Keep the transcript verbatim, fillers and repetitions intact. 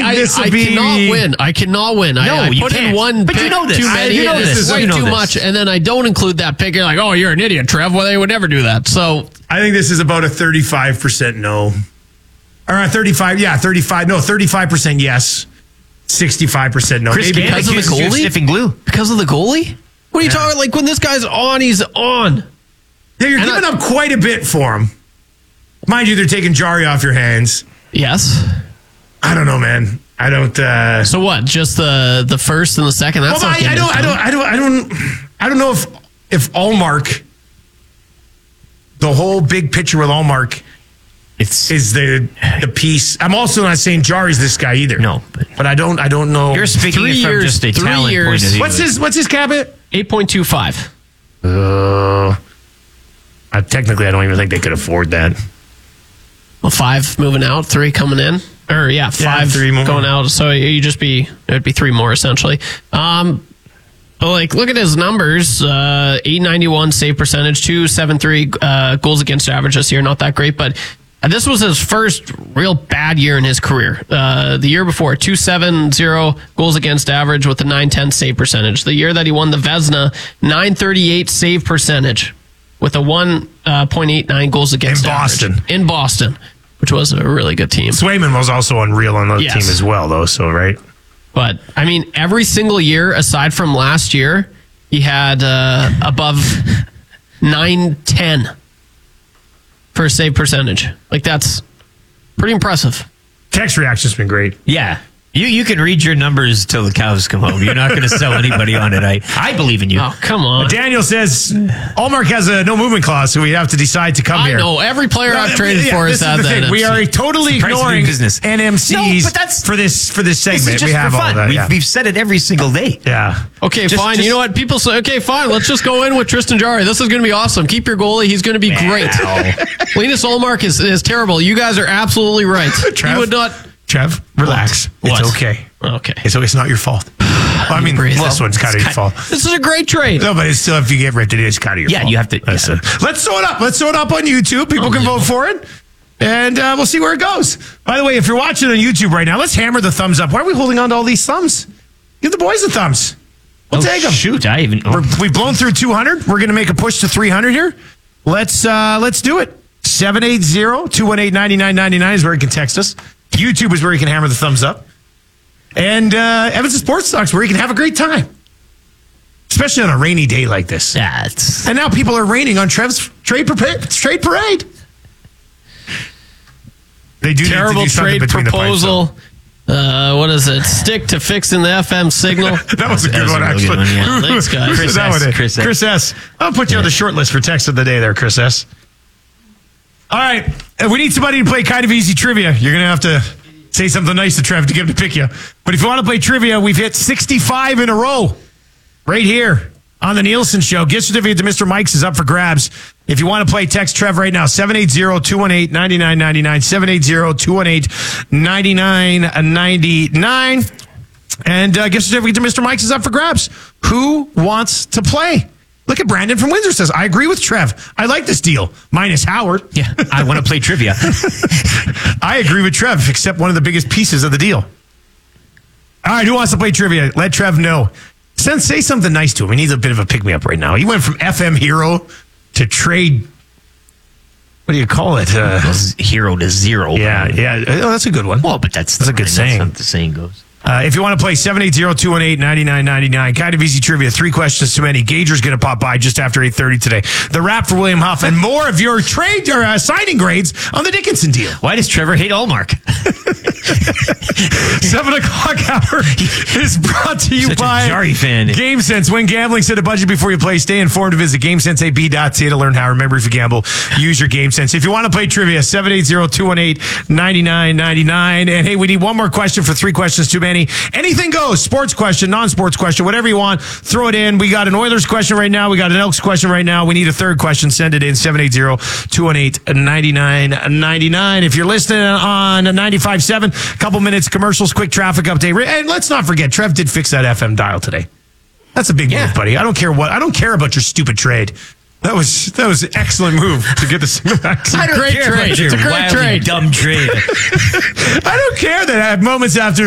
I, this will I be... cannot win. I cannot win. No, I, I you put can't. in one But pick you know this. too many. You know and this. It's way You know too this. much, and then I don't include that pick. You're like, oh, you're an idiot, Trev. Well, they would never do that. So I think this is about a thirty-five percent no. Or a thirty-five, yeah, thirty-five, no, thirty-five percent yes, sixty-five percent no. Chris Maybe Gannon because of the accused you of goalie? sniffing glue. because of the goalie. What are you Yeah. talking? Like when this guy's on, he's on. Yeah, you're And giving I- up quite a bit for him. Mind you, they're taking Jari off your hands. Yes. I don't know, man. I don't. Uh, So what? Just the the first and the second? That's well, not I, I getting don't. it I don't. done. I don't. I don't. I don't know if if Allmark, the whole big picture with Allmark, It's is the the piece. I'm also not saying Jari's this guy either. No, but- but I don't. I don't know. you're speaking Three it from years- just a three talent years. point of view. What's his What's his cabin? eight point two five. Uh, I, technically, I don't even think they could afford that. Well, five moving out, three coming in, or yeah, five three more. going out. So you just be it would be three more essentially. Um, but like look at his numbers: uh, eight ninety one save percentage, two seven three uh, goals against average this year. Not that great, but this was his first real bad year in his career. Uh, the year before, two seven zero goals against average with a nine ten save percentage. The year that he won the Vezina, nine thirty eight save percentage with a one point eight nine goals against In average. Boston. In Boston, which was a really good team. Swayman was also unreal on the Yes. team as well, though. So right. But I mean, every single year aside from last year, he had uh, above nine ten for save percentage. Like that's pretty impressive. Text reaction's been great. Yeah. You you can read your numbers till the cows come home. You're not going to sell anybody on it. I, I believe in you. Oh, come on. Daniel says Allmark has a no movement clause, so we have to decide to come I here. know. Every player No, I've traded yeah, for this has is had the that. thing. We are totally It's the price of doing ignoring business. N M Cs No, but that's- for this for this This segment. is just we have for all fun. that. We've, Yeah. we've said it every single day. yeah. Okay, Just- fine. just- you know what? People say, okay, fine. Let's just go in with Tristan Jari. This is going to be awesome. Keep your goalie. He's going to be great. Linus Allmark is, is terrible. You guys are absolutely right. Trev? You would not. Trev, relax. What? It's okay. Okay. It's, it's not your fault. Well, I mean, breathe. this Well, one's kind of your fault. This is a great trade. No, but it's still, if you get ripped, it is kind of your Yeah, fault. you have to- That's yeah. it. Let's throw it up. Let's throw it up on YouTube. People can vote for it. And uh, we'll see where it goes. By the way, if you're watching on YouTube right now, let's hammer the thumbs up. Why are we holding on to all these thumbs? Give the boys the thumbs. We'll Oh, take them. Shoot, I even. We're, we've blown through two hundred. We're going to make a push to three hundred here. Let's uh, let's do it. seven eight zero, two one eight, nine nine nine nine is where you can text us. YouTube is where you can hammer the thumbs up. And uh, Evanston Sports Talks where you can have a great time. Especially on a rainy day like this. That's. And now people are raining on Trev's trade, parade. trade parade. They do Terrible need to do something trade between the pipes, though. proposal. Uh, what is it? Stick to fixing the F M signal. That was a good was a one, really actually. good one, yeah. Who- Thanks, guys. who said Chris that S. one? Chris S. Chris S. I'll put you on the short list for text of the day there, Chris S. All right. Uh, We need somebody to play kind of easy trivia. You're going to have to say something nice to Trev to get him to pick you. But if you want to play trivia, we've hit sixty-five in a row right here on the Nielsen Show. Gift certificate to Mister Mike's is up for grabs. If you want to play, text Trev right now, seven eight zero, two one eight, nine nine nine nine, seven eight zero, two one eight, nine nine nine nine. And uh, gift certificate to Mister Mike's is up for grabs. Who wants to play? Look at Brandon from Windsor says, I agree with Trev. I like this deal. Minus Howard. Yeah, I want to play trivia. I agree with Trev, except one of the biggest pieces of the deal. All right, who wants to play trivia? Let Trev know. Send, say something nice to him. He needs a bit of a pick-me-up right now. He went from F M hero to trade, what do you call it? Uh, Hero to zero. yeah, yeah. Oh, that's a good one. Well, but that's, That's a good that's saying. how the saying goes. Uh, if you want to play, seven eight zero, two one eight, nine nine nine nine. Kind of easy trivia. Three questions too many. Gager's going to pop by just after eight thirty today. The wrap for William Huff and more of your trade or uh, signing grades on the Dickinson deal. Why does Trevor hate Allmark? Seven o'clock hour is brought to you Such a by Jari fan. GameSense. When gambling, set a budget before you play. Stay informed. Visit GameSense A B dot C A to learn how. Remember, if you gamble, use your GameSense. If you want to play trivia, seven eight zero, two one eight, nine nine nine nine. And hey, we need one more question for three questions too many. Anything goes. Sports question, non-sports question, whatever you want. Throw it in. We got an Oilers question right now. We got an Elks question right now. We need a third question. Send it in. seven eight zero, two one eight, nine nine nine nine. If you're listening on ninety-five point seven, couple minutes, commercials, quick traffic update. And let's not forget, Trev did fix that F M dial today. That's a big Yeah. move, buddy. I don't care what. I don't care about your stupid trade. That was that was an excellent move to get the single back. I don't Great care about trade. your It's a great wildly trade. Dumb trade. I don't care that at moments after